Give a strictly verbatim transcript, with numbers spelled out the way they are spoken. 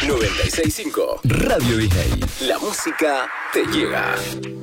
noventa y seis punto cinco Radio D J. La música te llega.